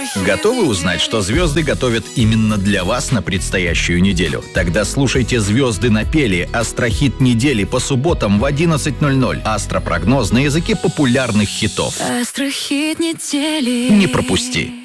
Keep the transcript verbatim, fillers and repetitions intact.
Готовы узнать, что звезды готовят именно для вас на предстоящую неделю? Тогда слушайте «Звезды напели» — астрохит недели по субботам в одиннадцать ноль ноль. Астропрогноз на языке популярных хитов. Астрохит недели. Не пропусти.